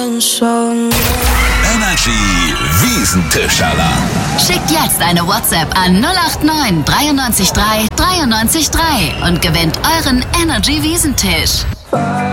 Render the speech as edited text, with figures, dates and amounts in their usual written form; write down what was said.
Energy Wiesentisch-Alarm. Schickt jetzt eine WhatsApp an 089 93 3 93 3 und gewinnt euren Energy Wiesentisch.